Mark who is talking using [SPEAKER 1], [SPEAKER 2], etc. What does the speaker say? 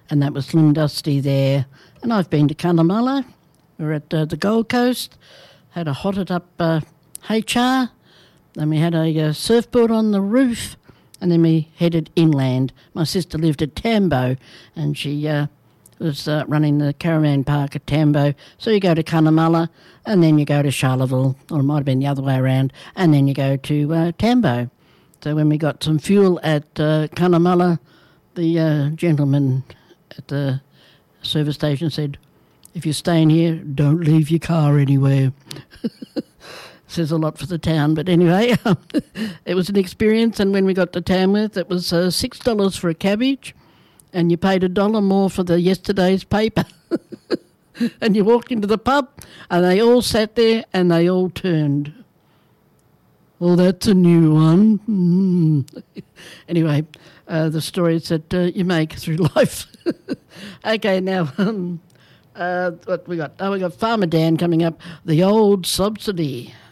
[SPEAKER 1] and that was Slim Dusty there. And I've been to Cunnamulla. We're at the Gold Coast, had a hotted up HR, then we had a surfboard on the roof, and then we headed inland. My sister lived at Tambo, and she was running the caravan park at Tambo. So you go to Cunnamulla, and then you go to Charleville, or it might have been the other way around, and then you go to Tambo. So when we got some fuel at Cunnamulla, the gentleman at the service station said, "If you're staying here, don't leave your car anywhere." Says a lot for the town, but anyway, it was an experience. And when we got to Tamworth, it was $6 for a cabbage, and you paid $1 more for the yesterday's paper. And you walked into the pub, and they all sat there, and they all turned. "Well, that's a new one." Anyway, the stories that you make through life. Okay, now, what we got? Oh, we got Farmer Dan coming up. The old subsidy.